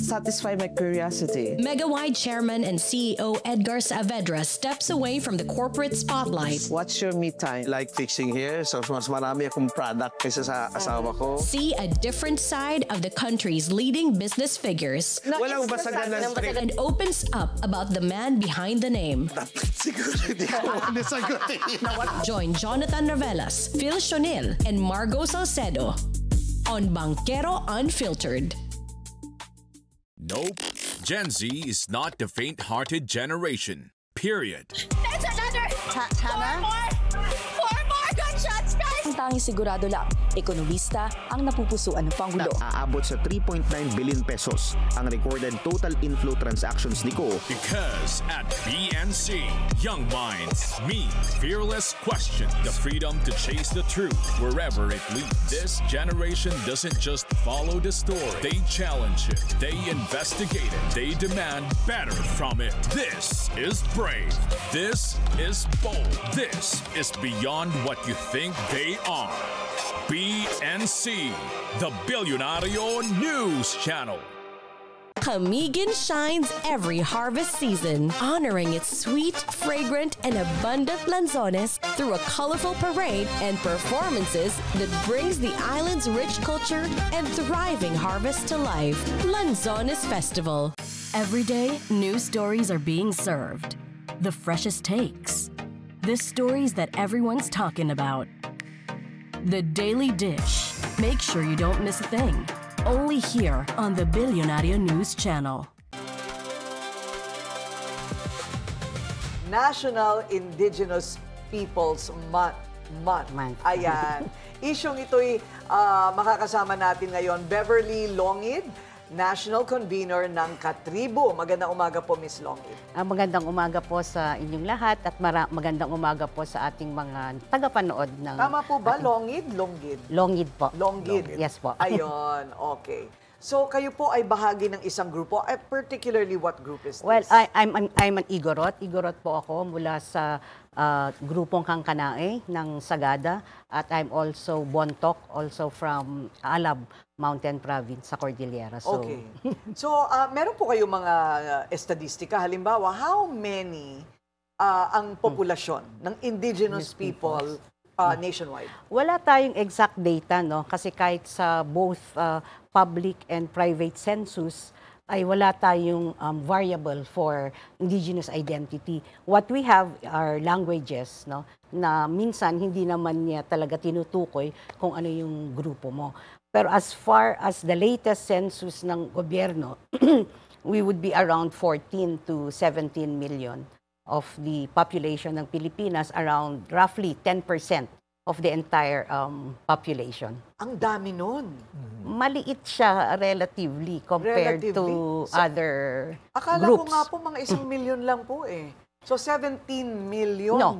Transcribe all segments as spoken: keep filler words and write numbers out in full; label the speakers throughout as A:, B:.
A: satisfy my curiosity.
B: Megawide Chairman and C E O Edgar Saavedra steps away from the corporate spotlight.
A: What's your me time?
C: Like fixing hair, so mas marami akong product kaysa sa asawa ko.
B: See a different side of the country's leading business figures.
C: Walang basagan ng script.
B: And opens up about the man behind the name.
C: Siguro hindi ako nasagutin.
B: Join Jonathan Ravelas, Phil Shonil, and Margo Salcedo on Banquero Unfiltered.
D: Nope. Gen Z is not the faint-hearted generation. Period.
E: That's another
F: Ta-
E: four
F: Hannah?
E: more! Four more gunshots, guys!
F: Ang tanging sigurado lang, ekonomista ang napupusuan ng Pangulo.
G: Aabot sa three point nine billion pesos ang recorded total inflow transactions ni Ko.
D: Because at B N C, young minds meet fearless question, the freedom to chase the truth wherever it leads. This generation doesn't just follow the story, they challenge it, they investigate it, they demand better from it. This is brave, this is bold, this is beyond what you think they are. B N C, the Billionario News Channel.
B: Camiguin shines every harvest season, honoring its sweet, fragrant, and abundant lanzones through a colorful parade and performances that brings the island's rich culture and thriving harvest to life. Lanzones Festival.
H: Every day, new stories are being served. The freshest takes. The stories that everyone's talking about. The Daily Dish. Make sure you don't miss a thing. Only here on the Billionario News Channel.
I: National Indigenous Peoples Month. Month.
F: Month.
I: Ayan. Isyong ito'y uh, makakasama natin ngayon, Beverly Longid, National Convener ng Katribo. Magandang umaga po, Miz Longid.
F: Uh, magandang umaga po sa inyong lahat at mara- magandang umaga po sa ating mga tagapanood ng...
I: Tama po ba?
F: ating-
I: Longid? Longid?
F: Longid po.
I: Longid.
F: Yes po.
I: Ayun, okay. So, kayo po ay bahagi ng isang grupo. Uh, particularly, what group is this?
F: Well, I, I'm, an, I'm an Igorot. Igorot po ako mula sa uh, grupong Kangkanae ng Sagada. At I'm also Bontok, also from Alab Mountain Province sa Cordillera. So,
I: Okay. So, uh, meron po kayong mga uh, estadistika. Halimbawa, how many uh, ang populasyon ng indigenous people uh, nationwide?
F: wala tayong exact data, no? Kasi kahit sa both uh, public and private census, ay wala tayong um, variable for indigenous identity. What we have are languages, no? Na minsan hindi naman niya talaga tinutukoy kung ano yung grupo mo. Pero as far as the latest census ng gobyerno, we would be around fourteen to seventeen million of the population ng Pilipinas, around roughly ten percent of the entire um, population.
I: Ang dami nun.
F: Maliit siya relatively compared
I: Relatively?
F: to
I: So,
F: other
I: Akala ko
F: groups.
I: nga po mga isang milyon lang po eh. So, seventeen million.
F: No.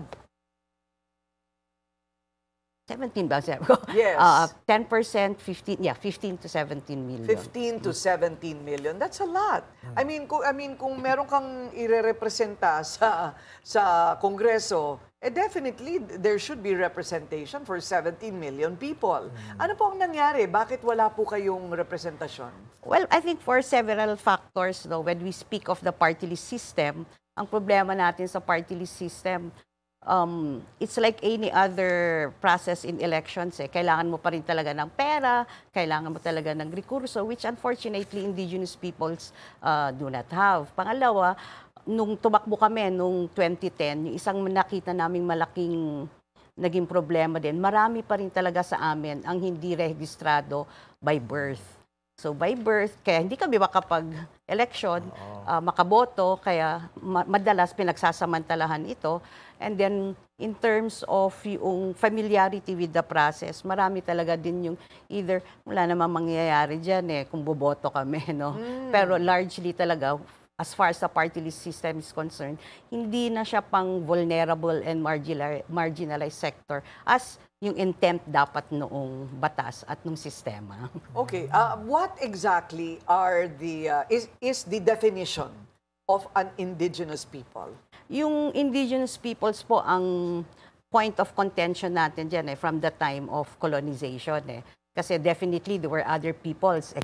F: seventeen ba sabi ko?
I: Yes.
F: Uh, ten percent, fifteen, yeah, fifteen to seventeen million.
I: fifteen to seventeen million. That's a lot. I mean, kung, I mean, kung meron kang irerepresenta sa, sa Kongreso, eh definitely there should be representation for seventeen million people. Ano po ang nangyari? Bakit wala po kayong representasyon?
F: Well, I think for several factors, though, when we speak of the party list system, ang problema natin sa party list system, um, it's like any other process in elections. Eh. Kailangan mo pa rin talaga ng pera, kailangan mo talaga ng rekurso, which unfortunately indigenous peoples uh, do not have. Pangalawa, nung tumakbo kami nung twenty ten, yung isang nakita naming malaking naging problema din, marami pa rin talaga sa amin ang hindi rehistrado by birth. So by birth, kaya hindi kami makapag-election, uh, makaboto, kaya ma- madalas pinagsasamantalahan ito. And then in terms of yung familiarity with the process, marami talaga din yung either wala namang mangyayari dyan eh kung boboto kami, no? Mm. Pero largely talaga, as far as the party list system is concerned, hindi na siya pang vulnerable and marginal, marginalized sector as yung intent dapat noong batas at nung sistema.
I: Okay, uh, what exactly are the uh, is is the definition of an indigenous people?
F: Yung indigenous peoples po ang point of contention natin dyan eh, from the time of colonization eh. Kasi definitely there were other peoples except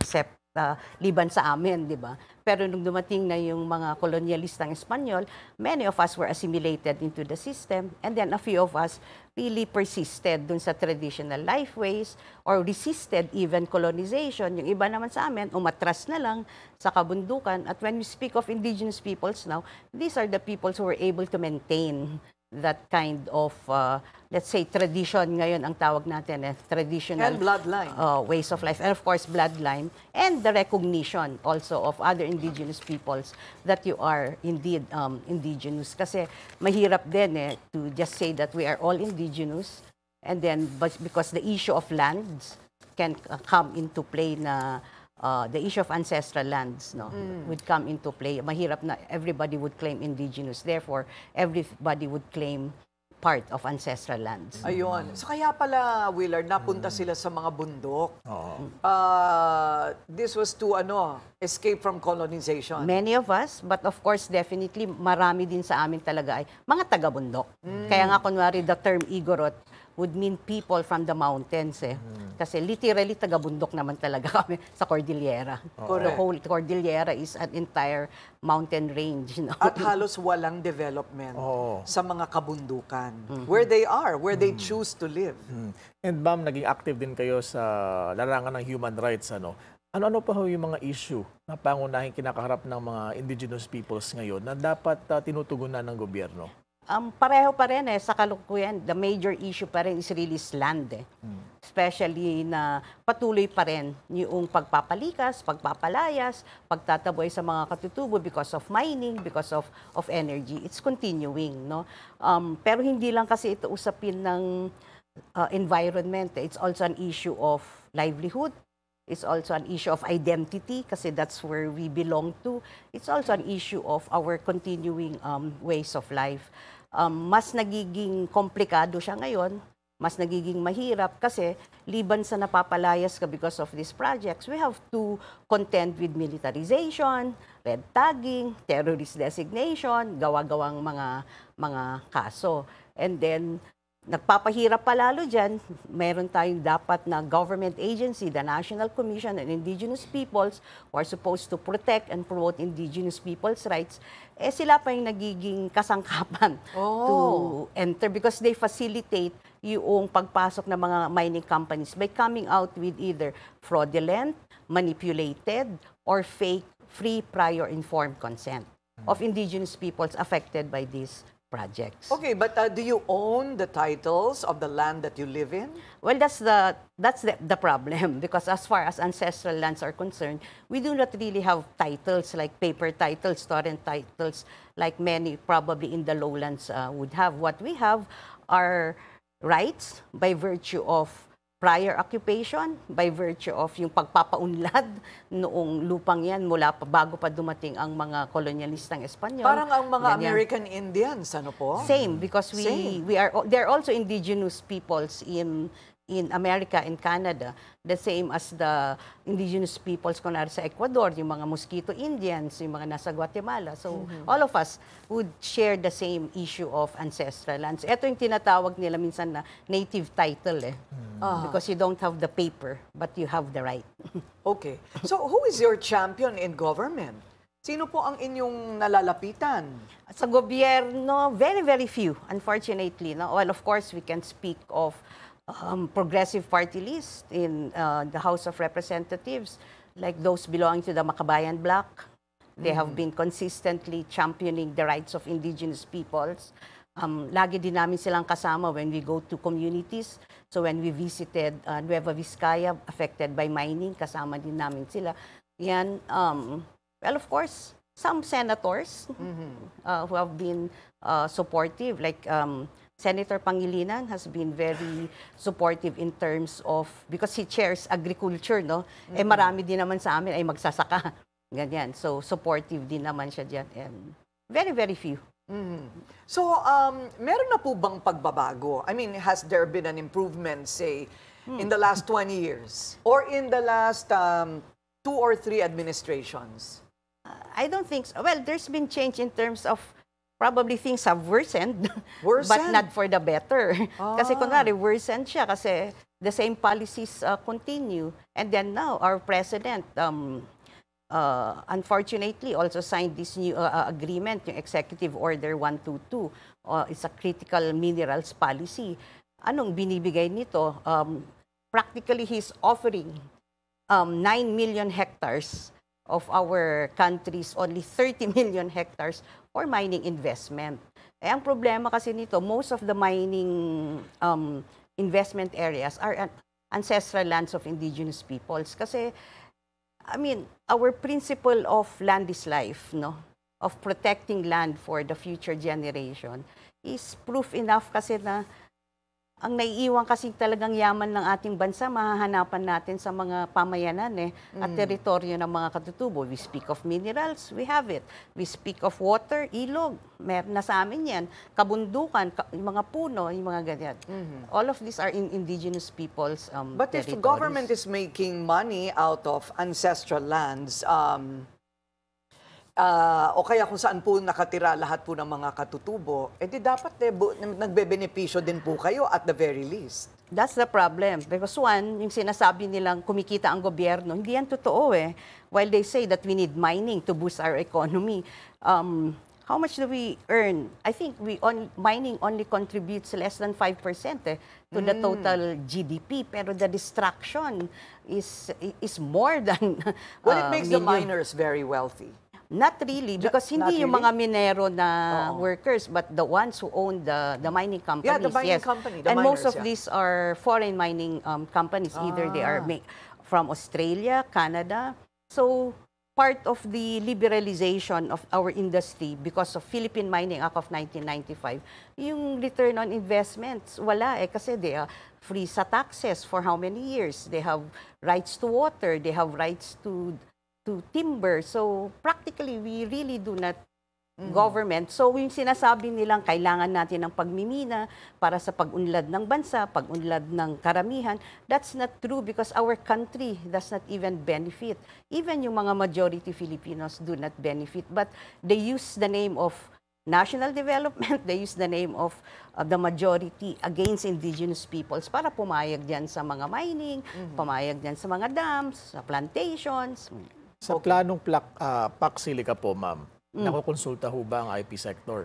F: uh, liban sa amin, di ba? Pero nung dumating na yung mga kolonyalistang Espanyol, many of us were assimilated into the system, and then a few of us really persisted dun sa traditional life ways or resisted even colonization. Yung iba naman sa amin, umatras na lang sa kabundukan. At when we speak of indigenous peoples now, these are the peoples who were able to maintain that kind of, uh, let's say, tradition ngayon ang tawag natin, eh, traditional
I: And bloodline.
F: uh, ways of life. And of course, bloodline. And the recognition also of other indigenous peoples that you are indeed um, indigenous. Kasi mahirap din eh, to just say that we are all indigenous. And then, but because the issue of lands can uh, come into play na Uh, the issue of ancestral lands no mm. would come into play. Mahirap na everybody would claim indigenous. Therefore, everybody would claim part of ancestral lands.
I: Ayun. So kaya pala, Willard, napunta
J: Mm.
I: sila sa mga bundok.
J: Oo.
I: Uh, this was to ano, escape from colonization.
F: Many of us, but of course, definitely, marami din sa amin talaga ay mga taga-bundok. Kaya nga, kunwari, the term Igorot would mean people from the mountains eh. Kasi literally, taga-bundok naman talaga kami sa Cordillera. The whole Cordillera is an entire mountain range. No?
I: At halos walang development
J: Oo.
I: sa mga kabundukan. Where they are, where they choose to live.
J: Mm. And ma'am, naging active din kayo sa larangan ng human rights. Ano? Ano-ano pa ho yung mga issue na pangunahing kinakaharap ng mga indigenous peoples ngayon na dapat uh, tinutugunan ng gobyerno?
F: Um, pareho pa rin eh, sa kalukuyan, the major issue pa rin is really land eh. Hmm. Especially na patuloy pa rin yung pagpapalikas, pagpapalayas, pagtataboy sa mga katutubo because of mining, because of of energy. It's continuing, no? Um, pero hindi lang kasi ito usapin ng uh, environment. Eh. It's also an issue of livelihood. It's also an issue of identity kasi that's where we belong to. It's also an issue of our continuing um, ways of life. Um, mas nagiging komplikado siya ngayon, mas nagiging mahirap kasi liban sa napapalayas ka because of these projects, we have to contend with militarization, red tagging, terrorist designation, gawa-gawang mga mga kaso. And then, nagpapahirap pa lalo dyan, meron tayong dapat na government agency, the National Commission on Indigenous Peoples, who are supposed to protect and promote indigenous people's rights, eh sila pa yung nagiging kasangkapan
I: Oh.
F: to enter because they facilitate yung pagpasok ng mga mining companies by coming out with either fraudulent, manipulated, or fake free prior informed consent of indigenous peoples affected by these projects.
I: Okay, but uh, do you own the titles of the land that you live in?
F: Well, that's the that's the, the problem because as far as ancestral lands are concerned, we do not really have titles like paper titles, torrent titles, like many probably in the lowlands uh, would have. What we have are rights by virtue of prior occupation, by virtue of yung pagpapaunlad noong lupang yan mula pa bago pa dumating ang mga kolonyalistang Espanyol.
I: Parang ang mga
F: Ganyan.
I: American Indians, ano po?
F: Same, because we
I: Same.
F: we are they're also indigenous peoples in in America and Canada, the same as the indigenous peoples kunwari sa Ecuador, yung mga Mosquito Indians, yung mga nasa Guatemala. So all of us would share the same issue of ancestral lands. Ito yung tinatawag nila minsan na native title eh. Because you don't have the paper, but you have the right.
I: Okay. So who is your champion in government? Sino po ang inyong nalalapitan?
F: Sa gobyerno, very, very few, unfortunately. No? Well, of course, we can speak of um, progressive party list in uh, the House of Representatives, like those belonging to the Makabayan Bloc. They have been consistently championing the rights of indigenous peoples. Um, lagi din namin silang kasama when we go to communities. So when we visited uh, Nueva Vizcaya, affected by mining, kasama din namin sila. Yan, um, well, of course, some senators uh, who have been uh, supportive, like um, Senator Pangilinan has been very supportive in terms of, because he chairs agriculture, no? Eh marami din naman sa amin ay magsasaka. Ganyan. So, supportive din naman siya dyan. And very, very few.
I: Mhm. So, um, meron na po bang pagbabago? I mean, has there been an improvement, say, in the last twenty years? Or in the last um, two or three administrations?
F: I don't think so. Well, there's been change in terms of probably things have worsened, but
I: Worsened?
F: not for the better.
I: Ah.
F: Kasi kunwari, worsened siya kasi the same policies uh, continue. And then now, our president, um, uh, unfortunately, also signed this new uh, agreement, yung Executive Order one twenty-two. Uh, it's a critical minerals policy. Anong binibigay nito? Um, practically, he's offering um, nine million hectares of our country's only thirty million hectares for mining investment. Eh, ang problema kasi nito, most of the mining um, investment areas are an- ancestral lands of indigenous peoples. Kasi, I mean, our principle of land is life, no? Of protecting land for the future generation is proof enough kasi na ang naiiwan kasi talagang yaman ng ating bansa, mahahanapan natin sa mga pamayanan eh, at teritoryo ng mga katutubo. We speak of minerals, we have it. We speak of water, ilog, meron na sa amin yan. Kabundukan, ka- yung mga puno, yung mga ganyan. All of these are in indigenous people's um,
I: But if the
F: territories.
I: government is making money out of ancestral lands, um, ah, o kaya kung saan po nakatira lahat po ng mga katutubo, edi dapat eh, bu- nagbebenepisyo din po kayo at the very least.
F: That's the problem. Because one, yung sinasabi nilang kumikita ang gobyerno, hindi yan totoo eh. While they say that we need mining to boost our economy, um, how much do we earn? I think we on, mining only contributes less than five percent eh, to the total G D P. Pero the distraction is is more than
I: Well, it
F: uh,
I: makes the
F: million.
I: miners very wealthy.
F: Not really, because
I: Not
F: hindi yung
I: really?
F: mga minero na
I: Oo.
F: workers, but the ones who own the the mining companies.
I: Yeah, the mining
F: yes.
I: company, the
F: And most
I: miners,
F: of
I: yeah.
F: these are foreign mining um, companies. Either they are
I: Ah.
F: make, from Australia, Canada. So part of the liberalization of our industry because of Philippine Mining Act of nineteen ninety-five, yung return on investments, wala eh, kasi they are free sa taxes for how many years? They have rights to water, they have rights to to timber. So practically, we really do not government. So yung sinasabi nilang kailangan natin ng pagmimina para sa pag-unlad ng bansa, pag-unlad ng karamihan, that's not true because our country does not even benefit. Even yung mga majority Filipinos do not benefit. But they use the name of national development, they use the name of uh, the majority against indigenous peoples para pumayag dyan sa mga mining, pumayag dyan sa mga dams, sa plantations.
J: Sa planong plak, uh, Pac Silica po, ma'am, nakukonsulta ho ba ang I P sector?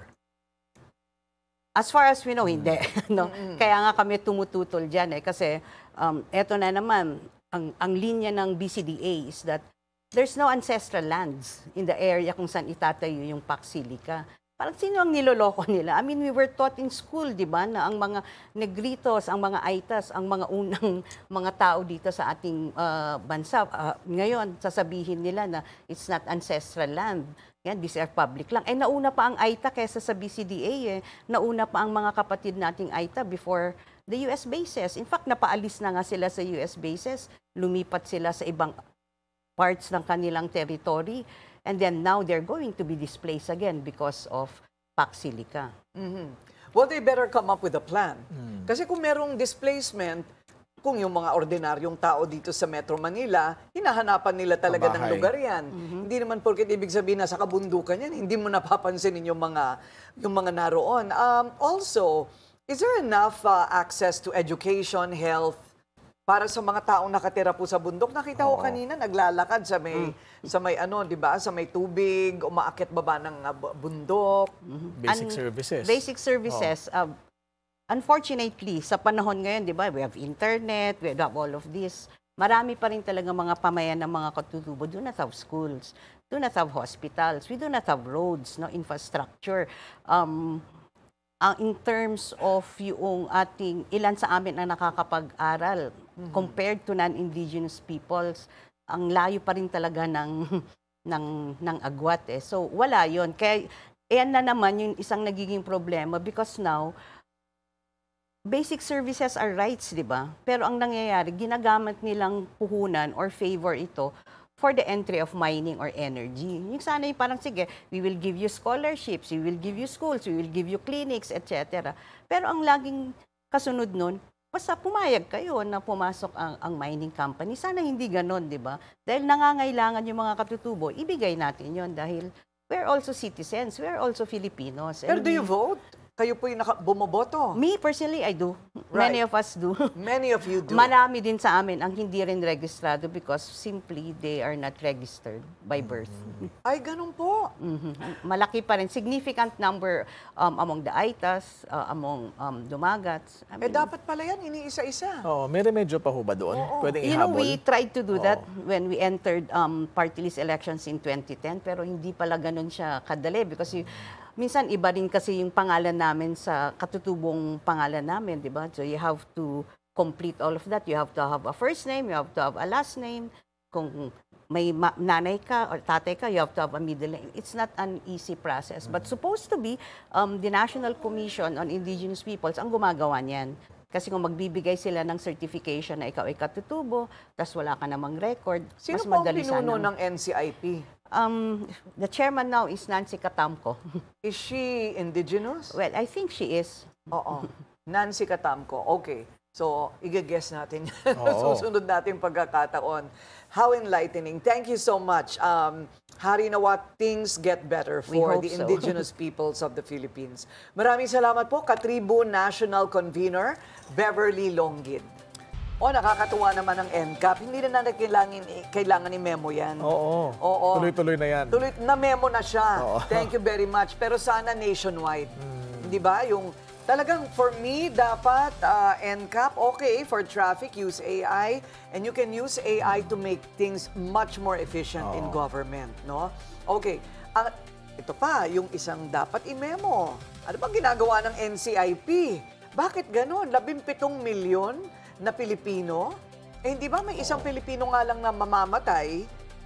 F: As far as we know, hindi. no? Kaya nga kami tumututol dyan eh. Kasi um, eto na naman, ang, ang linya ng B C D A is that there's no ancestral lands in the area kung saan itatayo yung Pac Silica. Parang sino ang niloloko nila? I mean, we were taught in school, di ba, na ang mga Negritos, ang mga Aitas, ang mga unang mga tao dito sa ating uh, bansa. Uh, ngayon, sasabihin nila na it's not ancestral land. Yan, these are public lang. Eh, nauna pa ang Aita kaysa sa B C D A eh. Nauna pa ang mga kapatid nating Aita before the U S bases. In fact, napaalis na nga sila sa U S bases. Lumipat sila sa ibang parts ng kanilang territory. And then now they're going to be displaced again because of Pac Silica.
I: Mhm. Well, they better come up with a plan. Kasi kung merong displacement, kung yung mga ordinaryong tao dito sa Metro Manila, hinahanapan nila talaga ng
J: Pabahay.
I: lugar yan. Hindi naman porket ibig sabihin na sa kabundukan yan, hindi mo napapansinin yung mga, yung mga naroon. Um, also, is there enough uh, access to education, health, para sa mga taong nakatira po sa bundok? Nakita ko kanina, naglalakad sa may, sa may ano, di ba? Sa may tubig, umaakit baba ng uh, bu- bundok.
J: Basic
F: An-
J: services.
F: Basic services. uh, unfortunately, sa panahon ngayon, di ba, we have internet, we have all of this. Marami pa rin talaga mga pamayan ng mga katutubo do not have schools, do not have hospitals, we do not have roads, no infrastructure. Um, ang in terms of yung ating ilan sa amin ang nakakapag-aral compared to non-indigenous peoples, ang layo pa rin talaga ng ng ng agwat eh. So wala 'yon. Kaya yan na naman yung isang nagiging problema because now basic services are rights, di ba? Pero ang nangyayari, ginagamit nilang puhunan or favor ito for the entry of mining or energy. Yung sana yung parang, sige, we will give you scholarships, we will give you schools, we will give you clinics, et cetera. Pero ang laging kasunod nun, basta pumayag kayo na pumasok ang, ang mining company. Sana hindi ganon, di ba? Dahil nangangailangan yung mga katutubo, ibigay natin yon dahil we're also citizens, we're also Filipinos.
I: Pero
F: And
I: do you
F: we-
I: vote? kayo po yung naka, bumoboto.
F: Me, personally, I do.
I: Right.
F: Many of us do.
I: Many of you do.
F: Marami din sa amin ang hindi rin registrado because simply they are not registered by birth.
I: Ay, ganun po.
F: Mhm. Malaki pa rin. Significant number um, among the Aitas, uh, among um, Dumagats. I
I: Eh,
F: mean,
I: dapat pala yan, iniisa-isa.
J: Oo, may remedyo pa ho ba doon? Pwedeng
F: you know,
J: ihabol?
F: we tried to do that when we entered um, party list elections in twenty ten, pero hindi pala ganun siya kadali because you, minsan iba rin kasi yung pangalan namin sa katutubong pangalan namin, di ba? So you have to complete all of that. You have to have a first name, you have to have a last name. Kung may ma- nanay ka or tatay ka, you have to have a middle name. It's not an easy process. But supposed to be, um, the National Commission on Indigenous Peoples ang gumagawa niyan. Kasi kung magbibigay sila ng certification na ikaw ay katutubo, tas wala ka namang record,
I: Sino
F: mas
I: po ang
F: madali
I: pinuno
F: sana.
I: ng N C I P?
F: Um, the chairman now is Nancy Katamco.
I: Is she indigenous?
F: Well, I think she is.
I: Oo. Nancy Katamco. Okay. So, i-guess natin yan.
J: Oo.
I: Susunod natin pagkakataon. How enlightening. Thank you so much. Um, Hari nawa things get better
F: We
I: for
F: hope
I: the
F: so.
I: indigenous peoples of the Philippines. Maraming salamat po, Katribo National Convener, Beverly Longin. O, nakakatuwa naman ang N C A P. Hindi na natin kailangan, kailangan ni memo yan.
J: Oo.
I: Oo.
J: Tuloy-tuloy na yan.
I: Tuloy, na memo na siya.
J: Oo.
I: Thank you very much. Pero sana nationwide. Hindi ba? Yung talagang for me, dapat uh, N C A P, okay, for traffic, use A I. And you can use A I to make things much more efficient in government. No? Okay. Ang, ito pa, yung isang dapat i-memo. Ano bang ginagawa ng N C I P? Bakit ganun? Labimpitong milyon na Pilipino? Eh, hindi ba may isang Pilipino nga lang na mamamatay?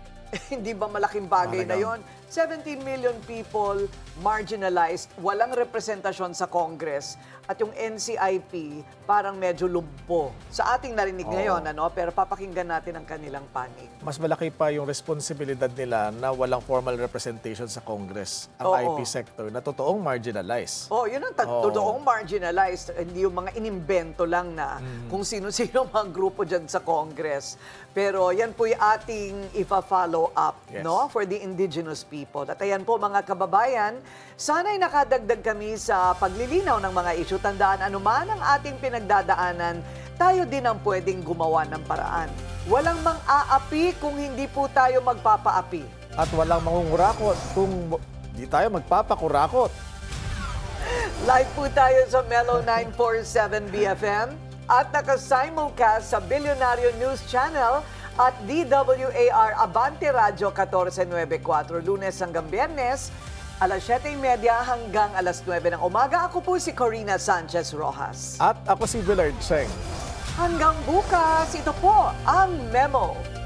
I: Hindi ba malaking bagay na yon? seventeen million people marginalized, walang representasyon sa Congress. At yung N C I P parang medyo lumpo. Sa ating narinig
J: Oo.
I: ngayon, ano? Pero papakinggan natin ang kanilang panig.
J: Mas malaki pa yung responsibilidad nila na walang formal representation sa Congress, ang
I: Oo.
J: I P sector, na totoong marginalized.
I: Oh, yun ang
J: Oo.
I: totoong marginalized. Hindi yung mga inimbento lang na kung sino-sino mga grupo dyan sa Congress. Pero yan po yung ating ipa-follow up,
J: Yes.
I: no? For the indigenous people. At ayan po mga kababayan, sana'y nakadagdag kami sa paglilinaw ng mga issue. Tandaan, anuman ang ating pinagdadaanan, tayo din ang pwedeng gumawa ng paraan. Walang mang-aapi kung hindi po tayo magpapaapi.
J: At walang mangungurakot kung di tayo magpapakurakot.
I: Live po tayo sa Mellow nine forty-seven B F M at naka-simulcast sa Billionario News Channel at D W A R Abante Radio fourteen ninety-four, Lunes hanggang Biyernes, alas siyete thirty hanggang alas nuwebe ng umaga. Ako po si Corina Sanchez Rojas.
J: At ako si Willard Cheng.
I: Hanggang bukas, ito po ang Memo.